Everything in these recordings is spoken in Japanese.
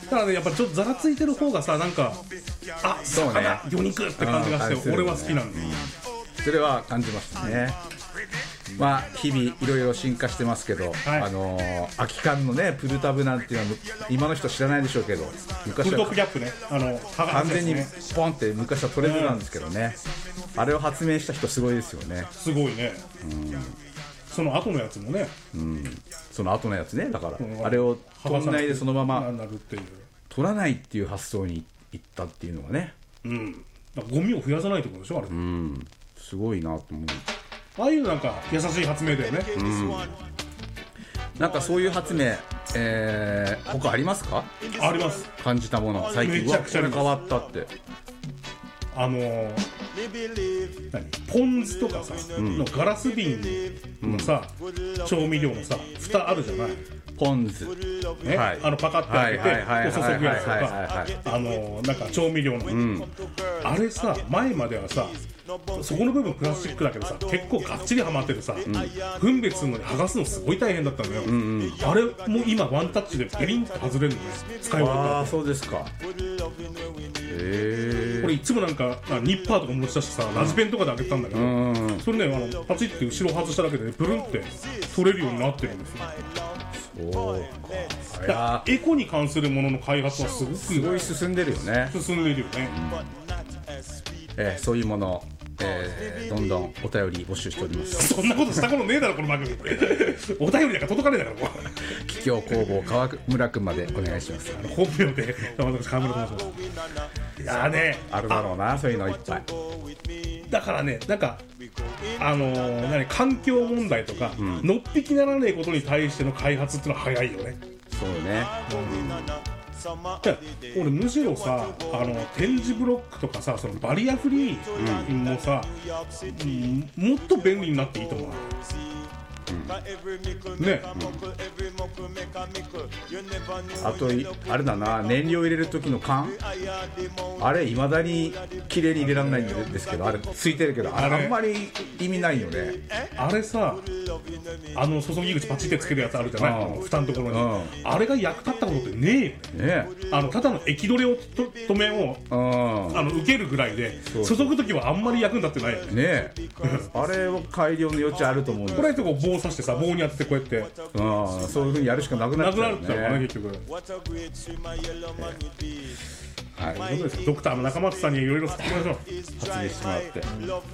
だからねやっぱちょっとざらついてる方がさなんかそうね魚肉って感じがして、俺は好きなんで、 それは感じましたね。まあ日々いろいろ進化してますけど、空き缶のねプルタブなんていうのは今の人知らないでしょうけど、昔はプルトップギャップね、 完全にポンって昔は取れてたんですけどね、あれを発明した人すごいですよね。 すごいね、その後のやつもね、 その後のやつね、だからあれを取んないでそのまま取らないっていう発想にいったっていうのはね、 だからゴミを増やさないってことでしょあれ、 すごいなと思う。 ああいうなんか優しい発明だよね、 なんかそういう発明、他ありますか？ あります。 感じたもの最近めちゃくちゃこれ変わったって、 ポン酢とかさ、のガラス瓶のさ、調味料のさ蓋あるじゃない。 ポン酢、 ね、パカッと開けて注ぐやつとか、なんか調味料の、あれさ前まではさそこの部分プラスチックだけどさ結構がっちりはまっててさ、分別するのに剥がすのすごい大変だったのよ、あれも今ワンタッチでペリンって外れるのね、使い終わった。 あ、そうですか。 これいつもなんかニッパーとか持ち出してさラジペンとかで開けたんだけど、それねパチッて後ろ外しただけでねブルンって取れるようになってるんですよ。 そうか。 エコに関するものの開発はすごい進んでるよね。 進んでるよね、 そういうもの、どんどんお便り募集しております。 そんなことしたことねえだろこの番組お便りだから届かねえだから桔梗工房川村くんまでお願いします。 本名で私川村と申します。いやねあるだろうな、そういうのいっぱい。 だからねなんか環境問題とか、のっぴきならねえことに対しての開発ってのは早いよね。 そうね、 俺むしろさ点字ブロックとかさそのバリアフリーもさ、もっと便利になっていいと思うね、 あとあれだな、燃料入れる時の缶、あれ未だに綺麗に入れられないんですけど、あれついてるけどあんまり意味ないよね。あれさ注ぎ口パチってつけるやつあるじゃない、蓋のところに、あれが役立ったことってねえよね。ただの液取れを止めを受けるぐらいで、注ぐ時はあんまり役に立ってないよね。 あれを改良の余地あると思うんです。 これってこう棒刺してさ、棒に当ててこうやってそういう風にやるしかなくなっちゃうよね。 結局はい、どうですかドクターの中松さんにいろいろ発明してもらって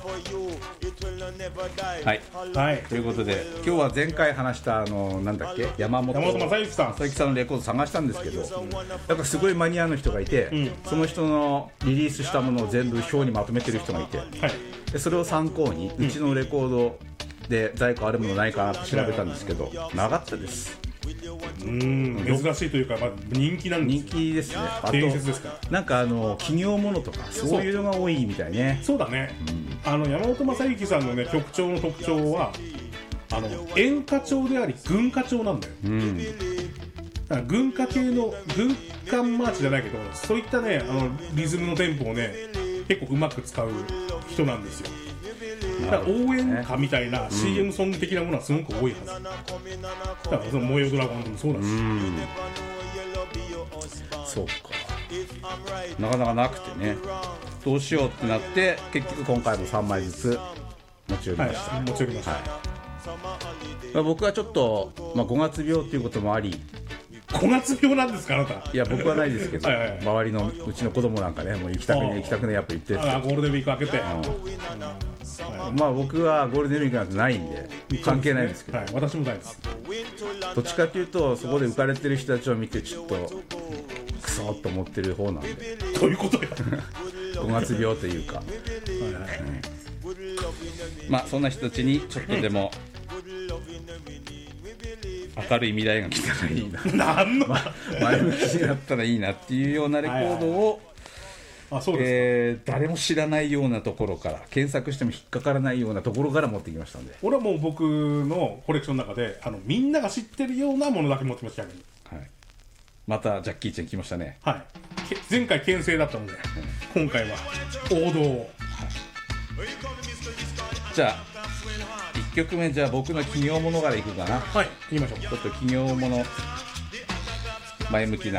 はい、ということで今日は前回話したなんだっけ、山本正幸さんのレコード探したんですけど、やっぱすごいマニアの人がいて、その人のリリースしたものを全部表にまとめてる人がいて、でそれを参考にうちのレコードで在庫あるものないかなって調べたんですけど、なかったです。 珍しいというか、人気なんです。 人気ですね。あと伝説ですか。 なんか企業ものとかそういうのが多いみたいね。 そうだね、山本正幸さんのね曲調の特徴は演歌調であり軍歌調なんだよ、だから軍歌系の軍艦マーチじゃないけど、そういったねリズムのテンポをね結構うまく使う人なんですよ。だから応援歌みたいな CM ソング的なものはすごく多いはず、だからその燃えよドラゴンでもそうだし、 そうか、なかなかなくてね、どうしようってなって結局今回も3枚ずつ持ち寄りました。 持ち寄りました、 僕はちょっと、5月病っていうこともあり、 5月病なんですかあなた。 いや僕はないですけど周りのうちの子供なんかね、もう行きたくね行きたくねやっぱ言ってて、 ゴールデンウィーク明けて、 僕はゴールデンウィークなんてないんで関係ないんですけど、 私もないです。 どっちかというとそこで浮かれてる人たちを見てちょっとクソーっと思ってる方なんで。 どういうことや 5月病というか、そんな人たちにちょっとでも明るい未来が来たらいいな何の前向きになったらいいなっていうようなレコードを誰も知らないようなところから、検索しても引っかからないようなところから持ってきましたんで、 俺はもう僕のコレクションの中でみんなが知ってるようなものだけ持ってました。 またジャッキーちゃん来ましたね。 前回牽制だったので、今回は王道を、 じゃあ1曲目、じゃあ僕の企業ものからいくかな。 行きましょう。 ちょっと企業もの前向きな